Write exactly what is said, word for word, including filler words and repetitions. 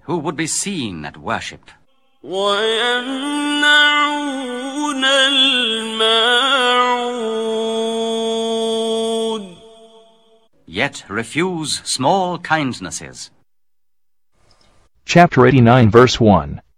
who would be seen at worship. وَيَمْنَعُونَ الْمَاعُونَ Yet refuse small kindnesses. Chapter eighty-nine, verse one.